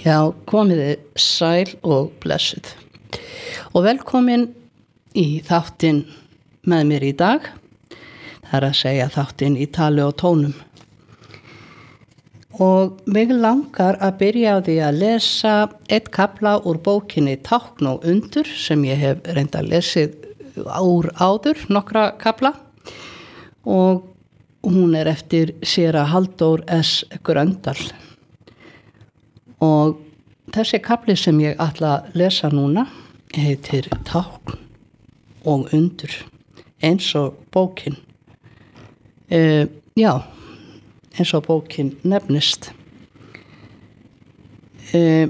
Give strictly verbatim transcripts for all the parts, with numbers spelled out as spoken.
Já, komiði sæl og blessuð og velkomin í þáttinn með mér í dag. Það er að segja þáttinn í tali og tónum. Og mig langar að byrja á því að lesa eitt kafla úr bókinni Tákn og undur sem ég hef reyndar lesið úr áður, nokkra kafla, og hún er eftir séra Halldór S. Gröndal. Og þessi kafli sem ég ætla að lesa núna heitir Tákn og undur, eins og bókin. Uh, já, eins og bókin nefnist. Uh,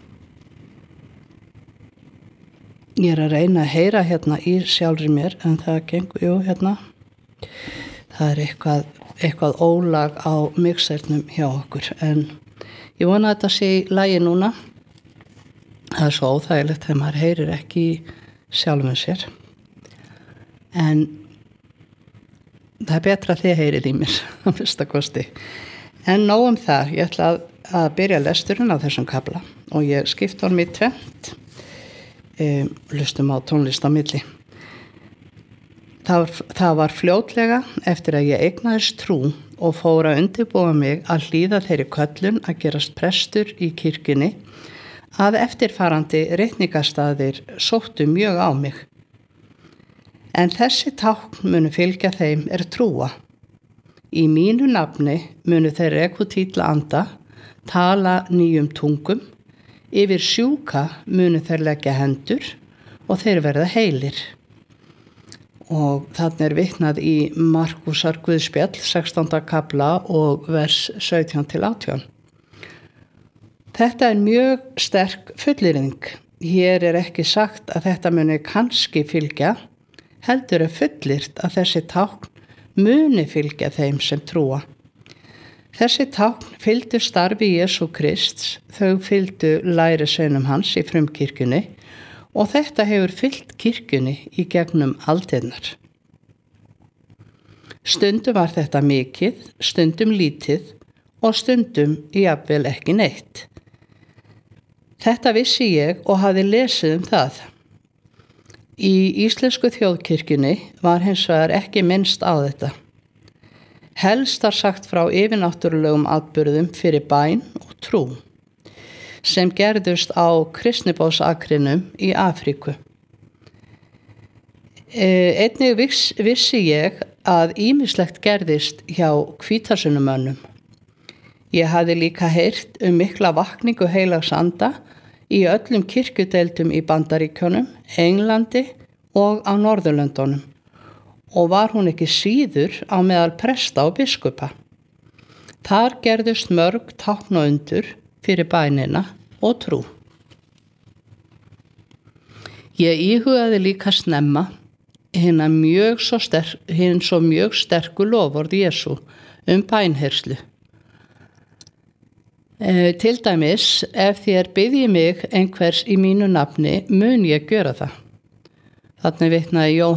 ég er að reyna að heyra hérna í sjálfri mér, en það gengur, jú, hérna. Það er eitthvað, eitthvað ólag á mixernum hjá okkur, en ég vona að þetta sé í lagi núna. Það er svo óþægilegt þegar maður heyrir ekki í sjálfum sér. En það er betra að þið heyrið í mér, á fyrsta kosti. En nóg um það, ég ætla að, að byrja lesturinn á þessum kafla og ég skipti honum í tvennt, e, hlustum á tónlist á milli. Það var, það var fljótlega eftir að ég eignaðist trú og fór að undirbúa mig að hlýða þeirri köllun að gerast prestur í kirkjunni að eftirfarandi ritningastaðir sóttu mjög á mig. En þessi tákn munu fylgja þeim er trúa. Í mínu nafni munu þeir rekvutítla anda, tala nýjum tungum, yfir sjúka munu þeir leggja hendur og þeir verða heilir. Og þarna er vitnað í Markúsar Guðspjall, sextánda kafla og vers sautján til átján. Þetta er mjög sterk fullyrðing. Hér er ekki sagt að þetta muni kannski fylgja, heldur er fullyrt að þessi tákn muni fylgja þeim sem trúa. Þessi tákn fylgdu starfi Jesú Krists, þau fylgdu lærisveinum hans í frumkirkjunni, og þetta hefur fylgt kirkjunni í gegnum aldirnar. Stundum var þetta mikið, stundum lítið og stundum jafnvel ekki neitt. Þetta vissi ég og hafði lesið um það. Í íslensku þjóðkirkjunni var hins vegar ekki minnst á þetta. Helst var sagt frá yfirnáttúrulegum atburðum fyrir bæn og trú, sem gerðust á kristnibóðsakrinum í Afríku. Einnig viss, vissi ég að ýmislegt gerðist hjá hvítasunumönnum. Ég hafði líka heyrt um mikla vakningu heilags anda í öllum kirkjudeildum í Bandaríkjunum, Englandi og á Norðurlöndunum, og var hún ekki síður á meðal presta og biskupa. Þar gerðust mörg tákn og undur fyrir bænina og trú. Ég íhugaði líka snemma hina mjög svo sterk, hinn svo mjög sterku loforð Jesú um bænheyrslu. E, til dæmis, ef þér biðji mig einhvers í mínu nafni, mun ég gjöra það. Þarna vitnaði Jóhannes